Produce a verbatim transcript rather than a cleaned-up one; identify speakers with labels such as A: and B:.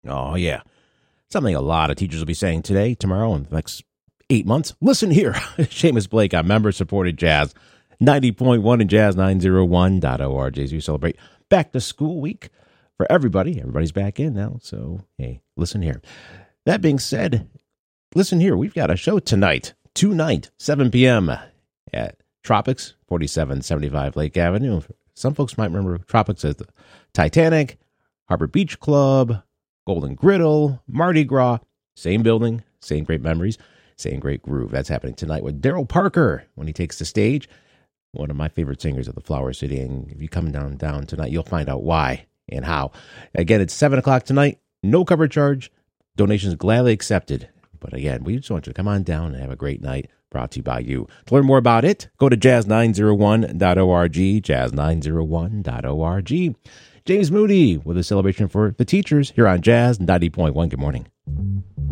A: Oh, yeah. Something a lot of teachers will be saying today, tomorrow, and the next eight months. Listen here. Seamus Blake on member-supported Jazz ninety point one and Jazz nine oh one dot org as we celebrate back to school week for everybody. Everybody's back in now, so hey, listen here. That being said, listen here. We've got a show tonight, tonight, seven p.m. at Tropics, forty-seven seventy-five Lake Avenue. Some folks might remember Tropics as the Titanic, Harbor Beach Club, Golden Griddle, Mardi Gras. Same building, same great memories, same great groove. That's happening tonight with Daryl Parker when he takes the stage. One of my favorite singers of the Flower City. And if you come down down tonight, you'll find out why and how. Again, it's seven o'clock tonight. No cover charge. Donations gladly accepted. But again, we just want you to come on down and have a great night. Brought to you by you. To learn more about it, go to jazz nine oh one dot org, jazz nine oh one dot org. James Moody with a celebration for the teachers here on Jazz ninety point one. Good morning.